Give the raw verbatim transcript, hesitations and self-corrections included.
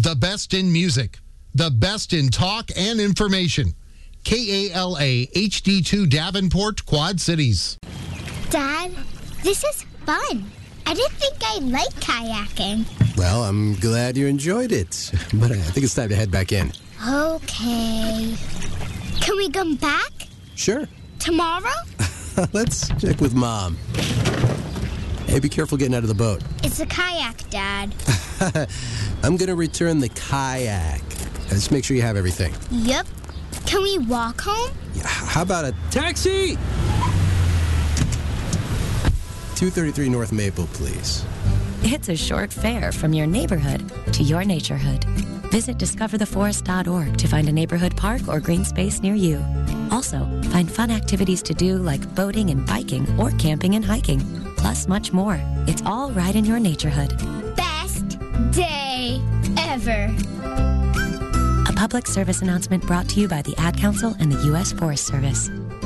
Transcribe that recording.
The best in music. The best in talk and information. K A L A H D two Davenport, Quad Cities. Dad, this is fun. I didn't think I'd like kayaking. Well, I'm glad you enjoyed it, but I think it's time to head back in. Okay. Can we come back? Sure. Tomorrow? Let's check with Mom. Hey, be careful getting out of the boat. It's a kayak, Dad. I'm going to return the kayak. Just make sure you have everything. Yep. Can we walk home? Yeah, how about a taxi? two thirty-three North Maple, please. It's a short fare from your neighborhood to your naturehood. Visit discover the forest dot org to find a neighborhood park or green space near you. Also, find fun activities to do like boating and biking or camping and hiking, plus much more. It's all right in your naturehood. Best day ever. A public service announcement brought to you by the Ad Council and the U S Forest Service.